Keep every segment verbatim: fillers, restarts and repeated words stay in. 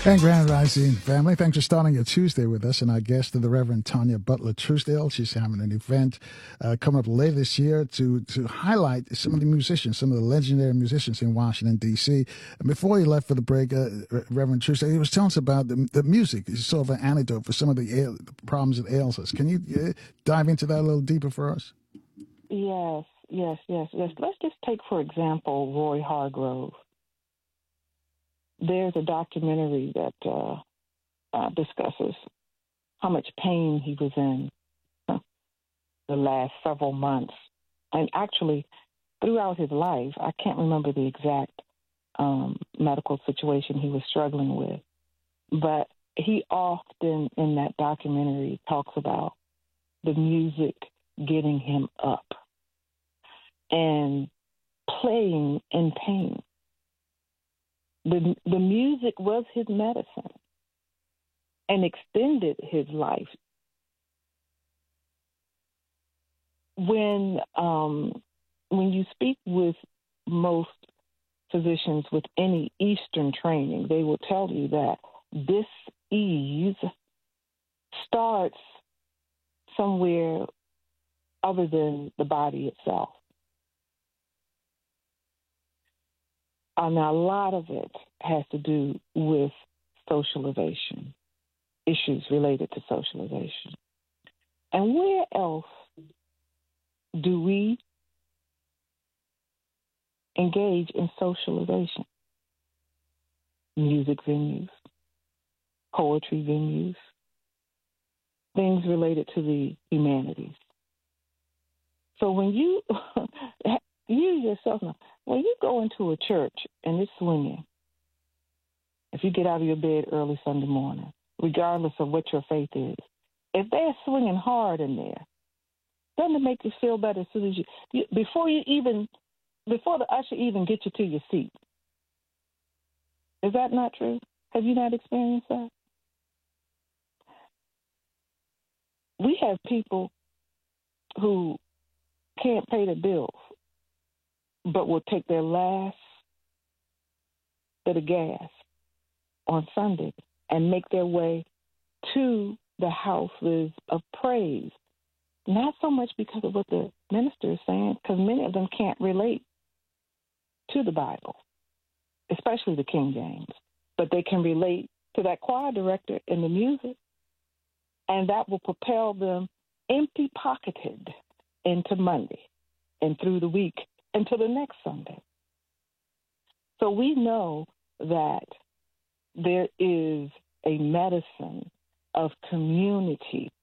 And Grand Rising family, thanks for starting your Tuesday with us. And our guest is the Reverend Tanya Butler Truesdale. She's having an event uh, coming up later this year to to highlight some of the musicians, some of the legendary musicians in Washington, D C. And before he left for the break, uh, Reverend Truesdale, he was telling us about the, the music. It's sort of an antidote for some of the, ail, the problems that ails us. Can you uh, dive into that a little deeper for us? Yes, yes, yes, yes. Let's just take, for example, Roy Hargrove. There's a documentary that uh, uh, discusses how much pain he was in huh, the last several months. And actually, throughout his life, I can't remember the exact um, medical situation he was struggling with. But he often, in that documentary, talks about the music getting him up and playing in pain. The, the music was his medicine and extended his life. When um, when you speak with most physicians with any Eastern training, they will tell you that dis-ease starts somewhere other than the body itself. Uh, now, a lot of it has to do with socialization, issues related to socialization. And where else do we engage in socialization? Music venues, poetry venues, things related to the humanities. So when you, you yourself know, when you go into a church and it's swinging, if you get out of your bed early Sunday morning, regardless of what your faith is, if they're swinging hard in there, doesn't it make you feel better as soon as you, you before you even, before the usher even gets you to your seat? Is that not true? Have you not experienced that? We have people who can't pay their bills, but will take their last bit of gas on Sunday and make their way to the houses of praise. Not so much because of what the minister is saying, because many of them can't relate to the Bible, especially the King James, but they can relate to that choir director in the music, and that will propel them empty-pocketed into Monday and through the week until the next Sunday. So we know that there is a medicine of community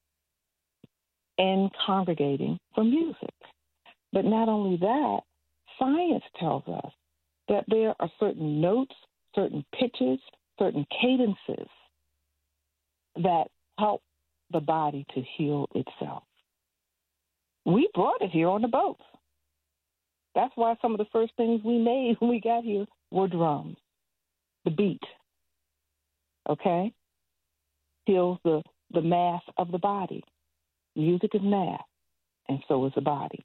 in congregating for music. But not only that, science tells us that there are certain notes, certain pitches, certain cadences that help the body to heal itself. We brought it here on the boat. That's why some of the first things we made when we got here were drums, the beat, okay? Heals the, the mass of the body. Music is math, and so is the body.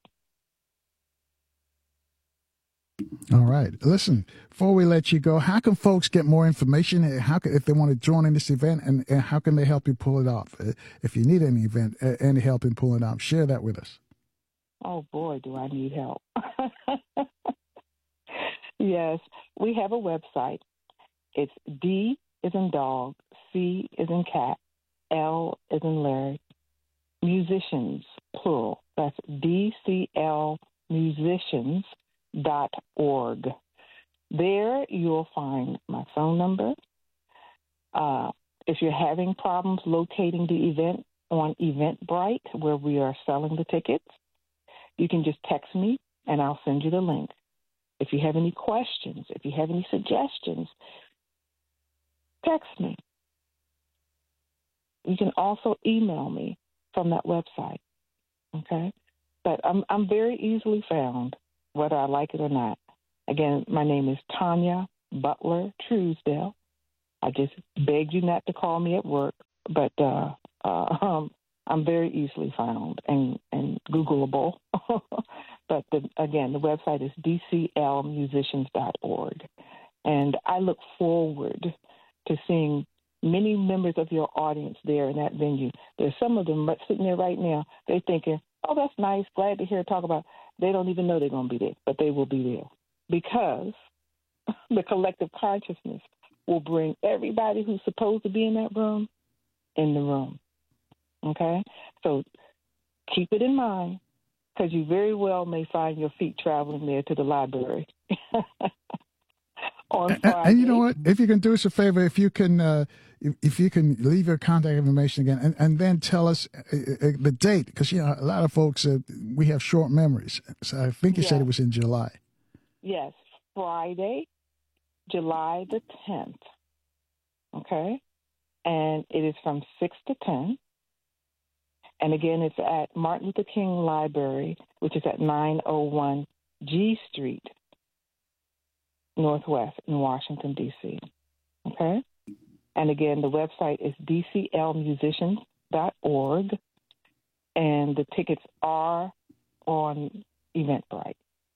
All right. Listen, before we let you go, how can folks get more information? How can, if they want to join in this event, and, and how can they help you pull it off? If you need any event, any help in pulling it off, share that with us. Oh, boy, do I need help. Yes, we have a website. It's D is in dog, C is in cat, L is in Larry, musicians, plural. That's D C L musicians dot org. There you'll find my phone number. Uh, if you're having problems locating the event on Eventbrite, where we are selling the tickets, you can just text me and I'll send you the link. If you have any questions, if you have any suggestions, text me. You can also email me from that website, okay? But I'm I'm very easily found, whether I like it or not. Again, my name is Tanya Butler Truesdale. I just beg you not to call me at work, but uh, uh, um, I'm very easily found and, and Googleable. But, the, again, the website is D C L musicians dot org. And I look forward to seeing many members of your audience there in that venue. There's some of them sitting there right now. They're thinking, oh, that's nice. Glad to hear her talk about it. They don't even know they're going to be there, but they will be there because the collective consciousness will bring everybody who's supposed to be in that room in the room. Okay? So keep it in mind because you very well may find your feet traveling there to the library. On and, and you know what? If you can do us a favor, if you can, uh, if, if you can leave your contact information again, and, and then tell us uh, uh, the date, because you know a lot of folks uh, we have short memories. So I think you yes. said it was in July. Yes, Friday, July the tenth. Okay, and it is from six to ten. And again, it's at Martin Luther King Library, which is at nine oh one G Street. Northwest in Washington, D C Okay? And again, the website is d c l musicians dot org, and the tickets are on Eventbrite.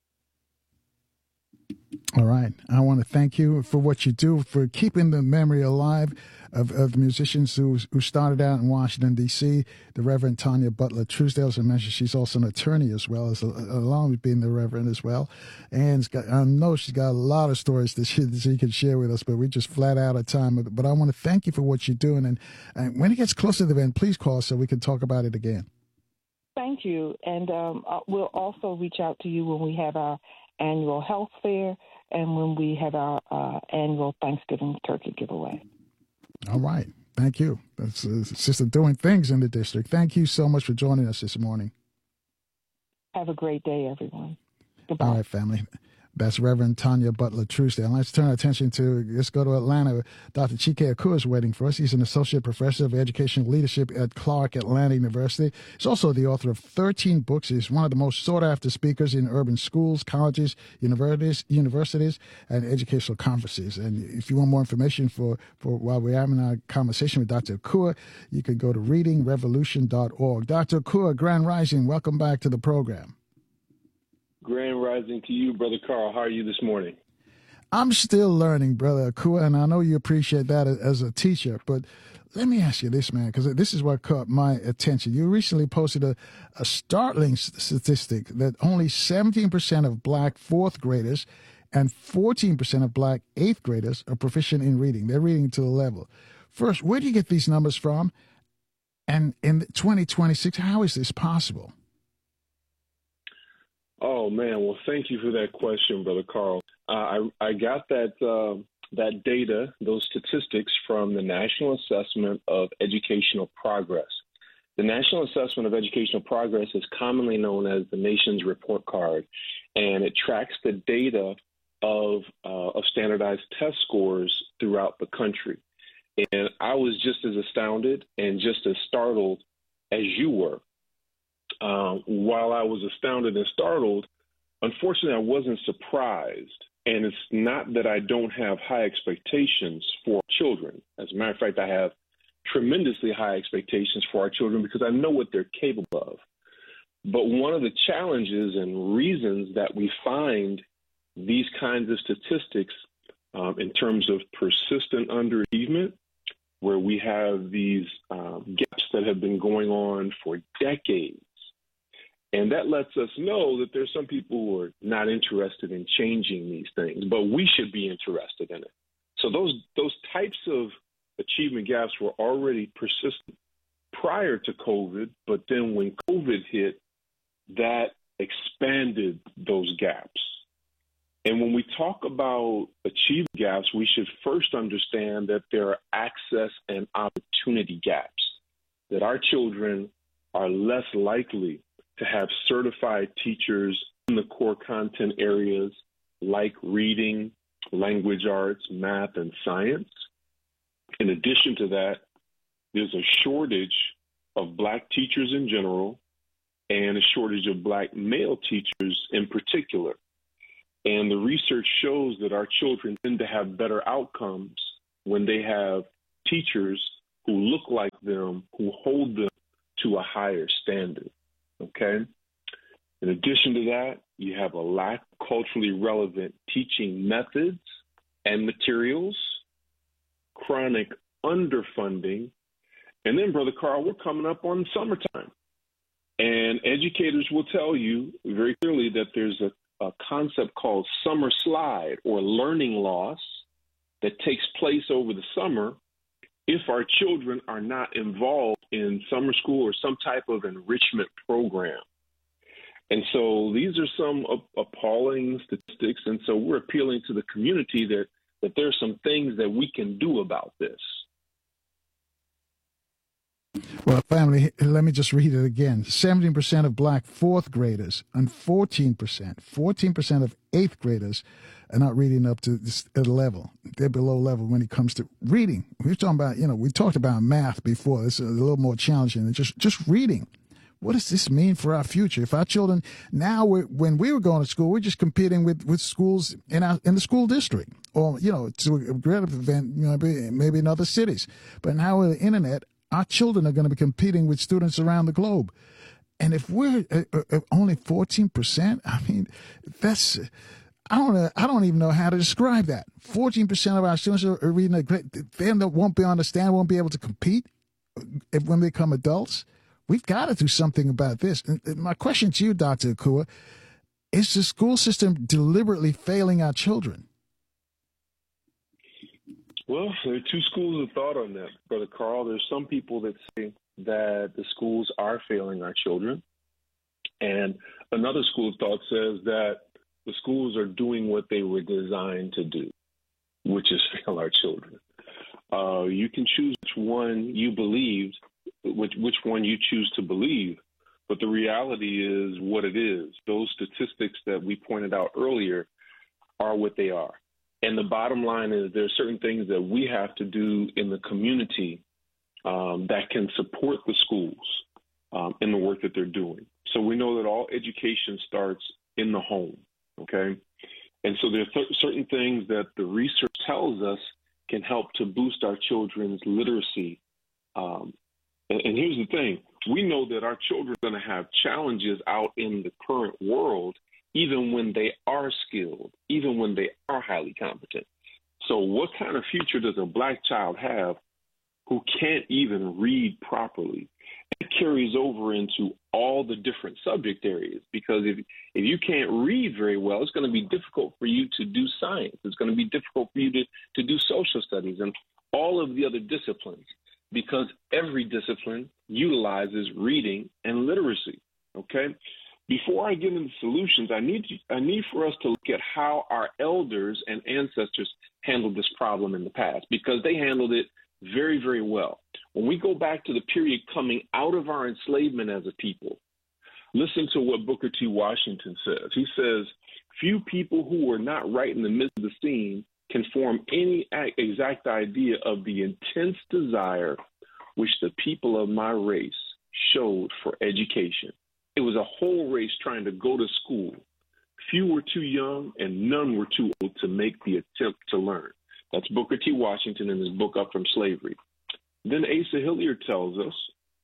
All right. I want to thank you for what you do, for keeping the memory alive of, of the musicians who who started out in Washington, D C The Reverend Tanya Butler Truesdale, as I mentioned, she's also an attorney as well, as along with being the Reverend as well. And got, I know she's got a lot of stories that she, that she can share with us, but we just flat out of time. But I want to thank you for what you're doing. And, and when it gets closer to the event, please call so we can talk about it again. Thank you. And um, we'll also reach out to you when we have our annual health fair and when we have our uh, annual Thanksgiving turkey giveaway. All right. Thank you. That's uh, Sister doing things in the district. Thank you so much for joining us this morning. Have a great day, everyone. Goodbye. All right, family. That's Reverend Tanya Butler Truesdale. Let's turn our attention to, let's go to Atlanta. Doctor Chike Akua is waiting for us. He's an associate professor of educational leadership at Clark Atlanta University. He's also the author of thirteen books. He's one of the most sought-after speakers in urban schools, colleges, universities, universities, and educational conferences. And if you want more information for, for while we're having our conversation with Doctor Akua, you can go to reading revolution dot org. Doctor Akua, Grand Rising, welcome back to the program. Grand Rising to you, Brother Carl. How are you this morning? I'm still learning, Brother Akua, and I know you appreciate that as a teacher, but let me ask you this, man, because this is what caught my attention. You recently posted a, a startling statistic that only seventeen percent of black fourth graders and fourteen percent of black eighth graders are proficient in reading. They're reading to the level. First, where do you get these numbers from? And in twenty twenty-six, how is this possible? Oh, man. Well, thank you for that question, Brother Carl. Uh, I, I got that uh, that data, those statistics from the National Assessment of Educational Progress. The National Assessment of Educational Progress is commonly known as the nation's report card, and it tracks the data of, uh, of standardized test scores throughout the country. And I was just as astounded and just as startled as you were. Um, while I was astounded and startled, unfortunately, I wasn't surprised. And it's not that I don't have high expectations for children. As a matter of fact, I have tremendously high expectations for our children because I know what they're capable of. But one of the challenges and reasons that we find these kinds of statistics um, in terms of persistent underachievement, where we have these um, gaps that have been going on for decades. And that lets us know that there's some people who are not interested in changing these things, but we should be interested in it. So those those types of achievement gaps were already persistent prior to COVID, but then when COVID hit, that expanded those gaps. And when we talk about achievement gaps, we should first understand that there are access and opportunity gaps, that our children are less likely to have certified teachers in the core content areas like reading, language arts, math, and science. In addition to that, there's a shortage of black teachers in general and a shortage of black male teachers in particular. And the research shows that our children tend to have better outcomes when they have teachers who look like them, who hold them to a higher standard. Okay. In addition to that, you have a lack of culturally relevant teaching methods and materials. chronic underfunding. And then, Brother Carl, we're coming up on summertime. And educators will tell you very clearly that there's a, a concept called summer slide or learning loss that takes place over the summer if our children are not involved in summer school or some type of enrichment program. And so these are some appalling statistics. And so we're appealing to the community that, that there are some things that we can do about this. Well, family, let me just read it again. seventeen percent of black fourth graders and fourteen percent, fourteen percent of eighth graders are not reading up to this level. They're below level when it comes to reading. We're talking about, you know, we talked about math before. It's a little more challenging than just, just reading. What does this mean for our future? If our children now, we're, when we were going to school, we're just competing with, with schools in our in the school district, or you know, to a greater event, you know, maybe, maybe in other cities. But now with the internet, our children are going to be competing with students around the globe. And if we're uh, uh, only fourteen percent, I mean, that's, I don't know, I don't even know how to describe that. fourteen percent of our students are, are reading, a great, they won't be understand, won't be able to compete if, when they become adults. We've got to do something about this. And my question to you, Doctor Akua, is the school system deliberately failing our children? Well, there are two schools of thought on that, Brother Carl. There's some people that say that the schools are failing our children. And another school of thought says that the schools are doing what they were designed to do, which is fail our children. Uh, you can choose which one you believed, which, which one you choose to believe. But the reality is what it is. Those statistics that we pointed out earlier are what they are. And the bottom line is there are certain things that we have to do in the community um, that can support the schools um, in the work that they're doing. So we know that all education starts in the home, okay? And so there are th- certain things that the research tells us can help to boost our children's literacy. Um, and, and here's the thing. We know that our children are going to have challenges out in the current world, even when they are skilled, even when they are highly competent. So what kind of future does a black child have who can't even read properly? It carries over into all the different subject areas, because if, if you can't read very well, it's going to be difficult for you to do science. It's going to be difficult for you to, to do social studies and all of the other disciplines, because every discipline utilizes reading and literacy, okay? Before I get into solutions, I need to, I need for us to look at how our elders and ancestors handled this problem in the past, because they handled it very, very well. When we go back to the period coming out of our enslavement as a people, listen to what Booker T. Washington says. He says, few people who are not right in the midst of the scene can form any exact idea of the intense desire which the people of my race showed for education. It was a whole race trying to go to school. Few were too young and none were too old to make the attempt to learn. That's Booker T. Washington in his book Up From Slavery. Then Asa Hilliard tells us,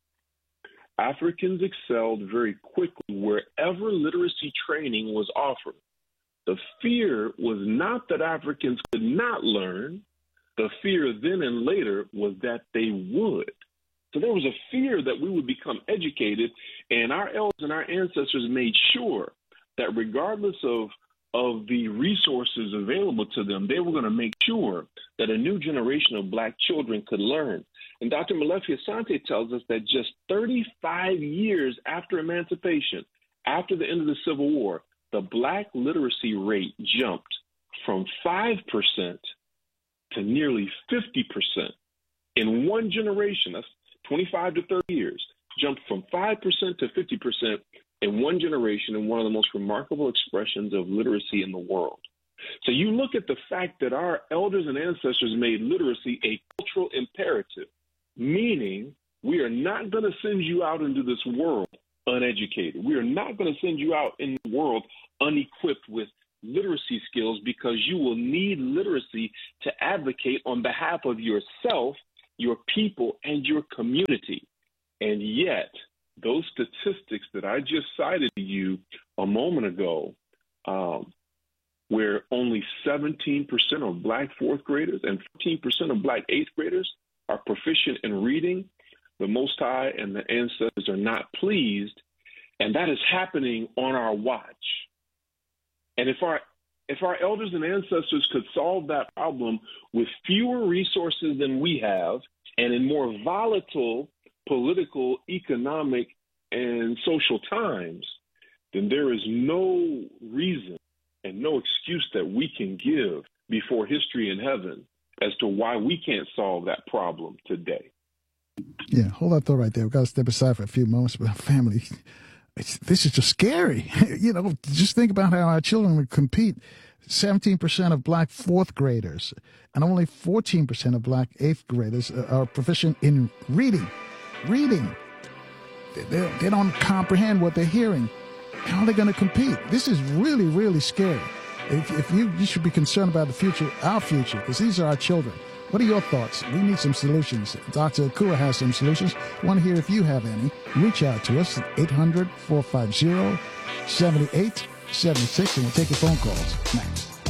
Africans excelled very quickly wherever literacy training was offered. The fear was not that Africans could not learn. The fear then and later was that they would. So there was a fear that we would become educated, and our elders and our ancestors made sure that regardless of, of the resources available to them, they were going to make sure that a new generation of black children could learn. And Doctor Molefi Asante tells us that just thirty-five years after emancipation, after the end of the Civil War, the black literacy rate jumped from five percent to nearly fifty percent in one generation. That's twenty-five to thirty years, jumped from five percent to fifty percent in one generation, in one of the most remarkable expressions of literacy in the world. So you look at the fact that our elders and ancestors made literacy a cultural imperative, meaning we are not going to send you out into this world uneducated. We are not going to send you out in the world unequipped with literacy skills, because you will need literacy to advocate on behalf of yourself, your people, and your community. And yet, those statistics that I just cited to you a moment ago, um, where only seventeen percent of black fourth graders and fifteen percent of black eighth graders are proficient in reading, the Most High and the ancestors are not pleased, and that is happening on our watch. And if our if our elders and ancestors could solve that problem with fewer resources than we have and in more volatile political, economic, and social times, then there is no reason and no excuse that we can give before history and heaven as to why we can't solve that problem today. Yeah, hold that thought right there. We've got to step aside for a few moments, but our family, it's, this is just scary. You know, just think about how our children would compete. seventeen percent of black fourth graders and only fourteen percent of black eighth graders are proficient in reading. Reading. They, they don't comprehend what they're hearing. How are they going to compete? This is really, really scary. If, if you, you should be concerned about the future, our future, because these are our children. What are your thoughts? We need some solutions. Doctor Akua has some solutions. I want to hear if you have any. Reach out to us at eight hundred, four five zero, seven eight seven six, and we'll take your phone calls next.